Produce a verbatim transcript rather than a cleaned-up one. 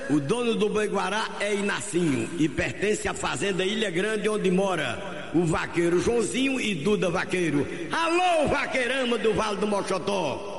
O dono do Boi Guará é Inacinho e pertence à fazenda Ilha Grande, onde mora o vaqueiro Joãozinho e Duda Vaqueiro. Alô, vaqueirama do Vale do Moxotó!